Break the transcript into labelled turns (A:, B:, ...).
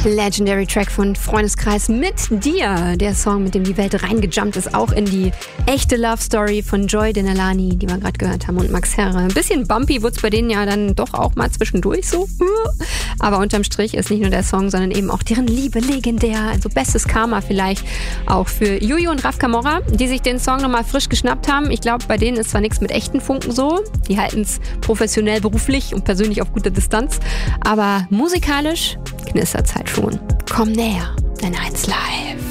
A: Legendary Track von Freundeskreis mit dir. Der Song, mit dem die Welt reingejumpt ist, auch in die echte Love Story von Joy Denalani, die wir gerade gehört haben, und Max Herre. Ein bisschen bumpy wurde es bei denen ja dann doch auch mal zwischendurch so. Aber unterm Strich ist nicht nur der Song, sondern eben auch deren Liebe legendär. Also bestes Karma vielleicht auch für Juju und Raf Camorra, die sich den Song nochmal frisch geschnappt haben. Ich glaube, bei denen ist zwar nichts mit echten Funken so. Die halten es professionell, beruflich und persönlich auf guter Distanz. Aber musikalisch knistert es halt schon. Komm näher, dein 1 Live.